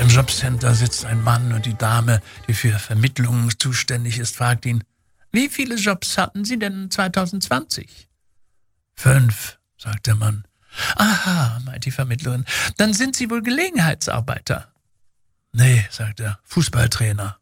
Jobcenter sitzt ein Mann und die Dame, die für Vermittlungen zuständig ist, fragt ihn, wie viele Jobs hatten Sie denn 2020? 5, sagt der Mann. Aha, meint die Vermittlerin, dann sind Sie wohl Gelegenheitsarbeiter. Nee, sagt er, Fußballtrainer.